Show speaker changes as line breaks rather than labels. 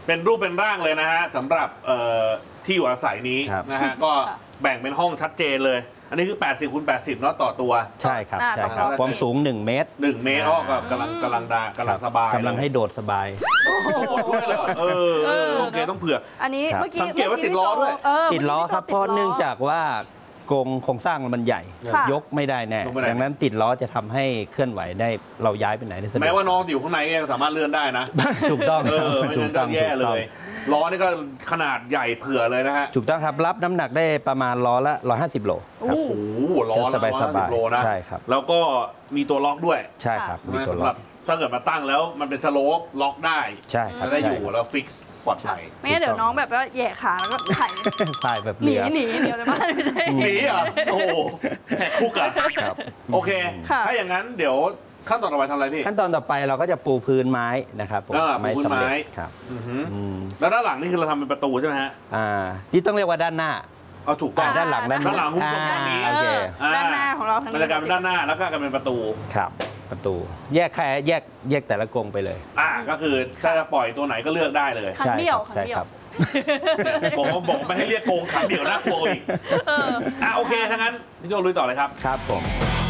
เป็นรูปเป็นร่างเลยนะฮะสำหรับที่อยู่อาศัยนี้นะฮะก็แบ่งเป็นห้องชัดเจนเลย อันนี้คือ80 คูณ 80เนาะต่อตัว
ใช่ครับใช่ครับความสูง1 เมตร
1 เมตรก็กำลังสบาย
กำลังให้โดดสบาย
โดดด้วยเหรอโอเคต้องเผื่อ
อันนี้เมื่อกี้
สังเกตว่าติดล้อด้วย
ติดล้อครับเพราะเนื่องจากว่ากรงโครงสร้างมันใหญ่ยกไม่ได้แน่ดังนั้นติดล้อจะทำให้เคลื่อนไหวได้เราย้ายไปไหนได้สะดวก
แม้ว่าน้องอยู่ข้างในยังสามารถเลื่อนได้นะ
ถูกต้อง
ไม่งั้นก็แย่เลยล้อนี่ก็ขนาดใหญ่เผื่อเลยนะฮะ
ถูกต้องครับรับน้ำหนักได้ประมาณล้อละ150 โล
โอ้โหล้อละ150 โลนะ
ใช่ครับ
แล้วก็มีตัวล็อกด้วย
ใช่ครับมีตัว
สำหรับถ้าเกิดมาตั้งแล้วมันเป็นสโลปล็อกได้
ใช่ครับ
ได้อยู่แล้วฟิกซ์ปลอดภัย
ไม่งั้นเดี๋ยวน้องแบบว่าแย่ขาแล้วก็
ถ่ายแบบ
หนีเดี๋ยวจะมาไม่ใช่
หนีอ่ะโอ้แหกคุกอ่ะโอเคถ้าอย่างนั้นเดี๋ยวขั้นตอนต่อไปทำอะไรพี่
ขั้นตอนต่อไปเราก็จะปูพื้นไม้นะครับผม
พื้นไม้
ครับ
แล้วด้านหลังนี่คือเราทำเป็นประตูใช่ไหมฮะ
ที่ต้องเรียกว่าด้านหน้า
ถูกต้อง
ด้านหลัง
ด้านหลังหุ้มตรงนี้
ด้านหน้าของเราทั้ง
บรรยากาศเป็นด้านหน้าแล้วก็กันเป็นประตู
ครับประตูแยกแต่ละกรงไปเลย
ก็คือถ้าจะปล่อยตัวไหนก็เลือกได้เลย
ครั้งเดียว
ใช่ครับ
บอกไม่ให้เรียกกรงครั้งเดียวน่ากลัวอีกโอเคทั้งนั้นพี่โจลุยต่อเลยครับ
ครับผม